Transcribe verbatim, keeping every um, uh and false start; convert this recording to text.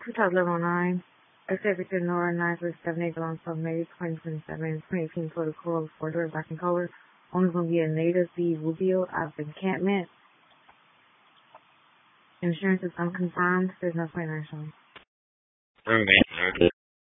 two thousand nine. Executive Nora nine three seven eight belongs to May twenty twenty-seven. twenty eighteen for the Corolla four door black in color. Owner's going to be a native B Rubio out of encampment. Insurance is unconfirmed. There's no financial. Roommate noted.